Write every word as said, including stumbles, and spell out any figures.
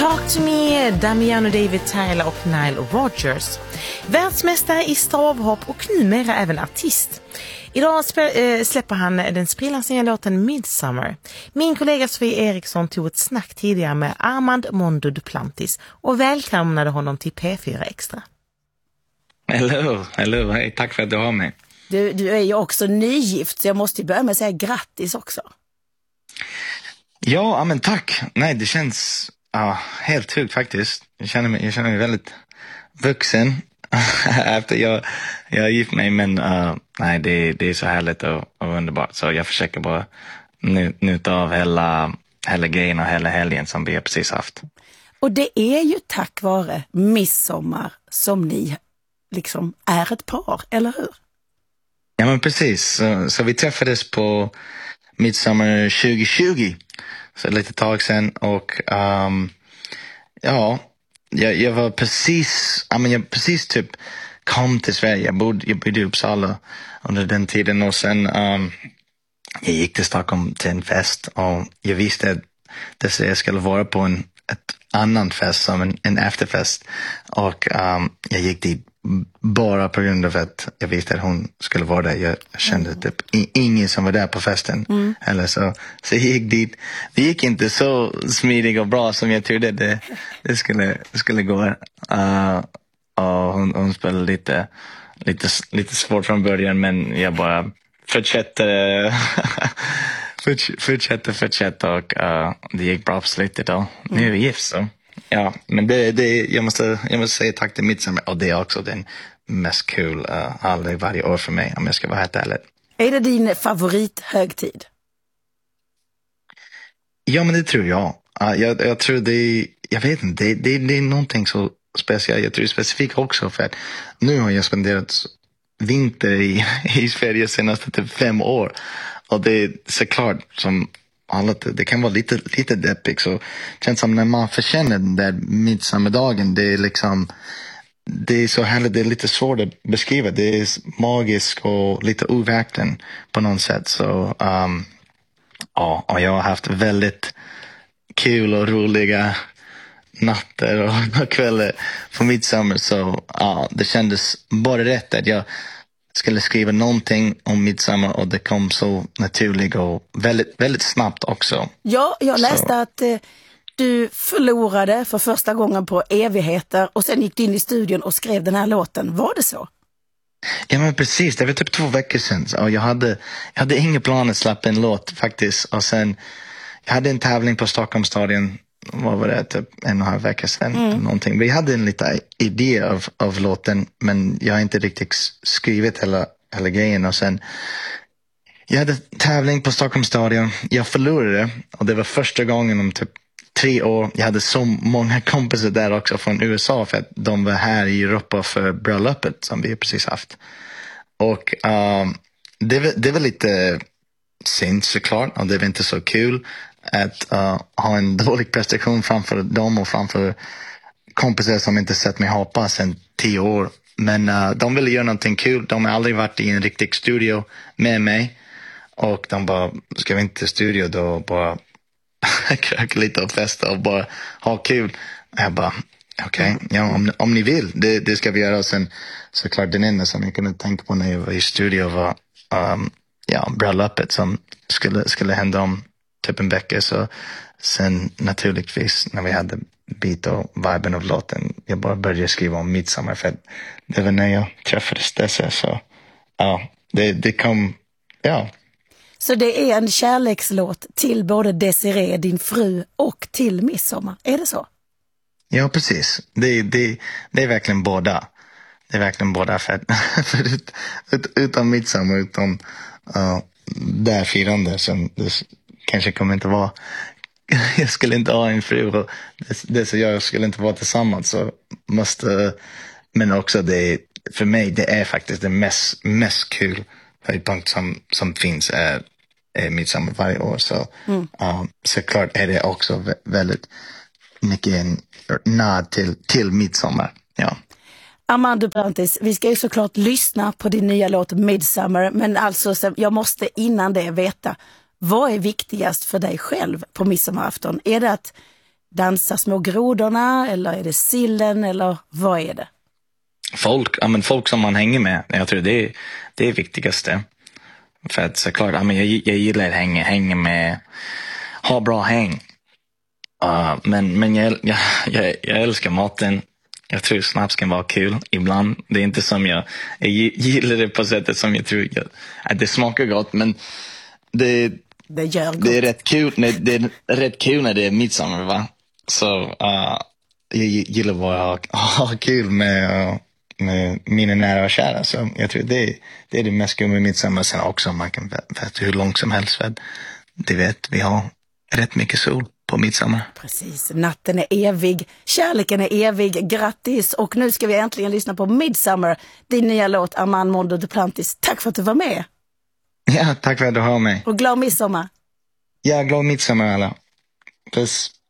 Talk to me, Damiano David Tyler och Nile Rodgers. Världsmästare i stavhopp och numera även artist. Idag släpper han den sprillans låten Midsummer. Min kollega Sofie Eriksson tog ett snack tidigare med Armand Mondo Duplantis och välkomnade honom till P fyra Extra. Hello, hello, hej, tack för att du har mig. Du, du är ju också nygift, så jag måste börja med att säga grattis också. Ja, men tack. Nej, det känns uh, helt sjukt faktiskt. Jag känner mig, jag känner mig väldigt vuxen efter jag, jag har gift mig. Men uh, nej, det, det är så härligt och, och underbart. Så jag försöker bara njuta av hela, hela grejen och hela helgen som vi har precis haft. Och det är ju tack vare midsommar som ni liksom är ett par, eller hur? Ja, men precis. Så, så vi träffades på midsommar tjugo tjugo. Så lite tag sedan. Och um, ja, jag, jag var precis, I mean, jag precis typ kom till Sverige. Jag bodde, jag bodde i Uppsala under den tiden. Och sen um, jag gick till Stockholm till en fest. Och jag visste att jag skulle vara på en ett annan fest som en, en efterfest. Och um, jag gick dit bara på grund av att jag visste att hon skulle vara där. Jag kände mm. typ ingen som var där på festen. Mm. Eller så, så jag gick dit. Det gick inte så smidigt och bra som jag trodde det, det skulle, skulle gå. Uh, och hon, hon spelade lite, lite, lite svårt från början, men jag bara fortsatte fortsatte, fortsatte och uh, det gick bra på slutet då. Nu är vi gift så. Ja, men det, det, jag, måste, jag måste säga tack till Midsommar. Och det är också den mest kul uh, alla varje år för mig, om jag ska vara helt ärlig. Är det din favorithögtid? Ja, men det tror jag. Uh, jag, jag tror det, jag vet inte, det, det, det är någonting så speciellt. Jag tror specifikt också för att nu har jag spenderat vinter i, i Sverige senaste typ fem år. Och det är såklart som alla, det kan vara lite, lite deppigt. Så det känns som när man förkänner den där midsommardagen, det är liksom, det är så härligt, det är lite svårt att beskriva. Det är magiskt och lite overkligt på något sätt. Så um, ja, och jag har haft väldigt kul och roliga natter och kvällar på midsommar. Så ja, det kändes bara rätt att jag skulle skriva någonting om midsommar och det kom så naturligt och väldigt, väldigt snabbt också. Ja, jag läste så. att eh, du förlorade för första gången på evigheter och sen gick du in i studion och skrev den här låten. Var det så? Ja, men precis. Det var typ två veckor sedan och jag hade, jag hade ingen plan att släppa en låt faktiskt. Och sen, jag hade en tävling på Stockholmsstadion, vad var det, typ en och en halv vecka sedan. Mm. Någonting. Vi hade en liten idé av, av låten, men jag har inte riktigt skrivit hela, hela grejen. Och sen, jag hade tävling på Stockholmsstadion. Jag förlorade och det var första gången om typ tre år. Jag hade så många kompisar där också från U S A för att de var här i Europa för bröllopet som vi precis haft. Och um, det, var, det var lite synd såklart och det var inte så kul att uh, ha en dålig prestation framför dem och framför kompisar som inte sett mig hoppa sedan tio år. Men uh, de ville göra någonting kul. De har aldrig varit i en riktig studio med mig. Och de bara, ska vi inte till studio då bara kröka lite och festa och bara ha kul. Jag bara, okej, okay, ja, om, om ni vill, det, det ska vi göra. Och sen såklart den enda som jag kunde tänka på när jag var i studio var um, ja, bröllopet som skulle, skulle hända om typ en vecka. Så sen naturligtvis när vi hade beat och viben av låten, jag bara började skriva om midsommar för det var när jag träffades dessa. Så ja, det, det kom, ja. Så det är en kärlekslåt till både Desiree, din fru, och till midsommar. Är det så? Ja, precis. Det, det, det är verkligen båda. Det är verkligen båda. För, för ut, ut, utan midsommar, utan uh, där firande som det kanske kommer inte vara. Jag skulle inte ha en fru och det, det så jag skulle inte vara tillsammans. Så måste, men också det, för mig, det är faktiskt det mest, mest kul höjdpunkt som, som finns är, är midsommar varje år. Så mm. um, såklart är det också väldigt mycket en nöd till, till midsommar. Ja. Armand Duplantis, vi ska ju såklart lyssna på din nya låt Midsummer, men alltså jag måste innan det veta, vad är viktigast för dig själv på midsommarafton? Är det att dansa små grodorna eller är det sillen eller vad är det? Folk, ja, men folk som man hänger med. Jag tror det är det är viktigaste. För att såklart, ja, men jag, jag gillar att hänga, hänga med, ha bra häng. Uh, men men jag, jag, jag, jag älskar maten. Jag tror snaps kan vara kul ibland. Det är inte som jag, jag gillar det på sättet som jag tror jag, att det smakar gott, men det, det, gör gott. Det är rätt kul när det är rätt kul när det är midsommar, va? Så uh, jag gillar bara att ha, ha kul med, uh, med mina nära och kära. Så jag tror det är det, är det mest kul med midsommar. Sen också man kan veta hur långt som helst, för det vet vi har rätt mycket sol på midsommar. Precis, natten är evig, kärleken är evig, grattis, och nu ska vi äntligen lyssna på Midsummer, din nya låt Armand Mondo Duplantis. Tack för att du var med. Ja, tack för att du har mig. Och glad midsommar. Ja, glad midsommar alla. Puss.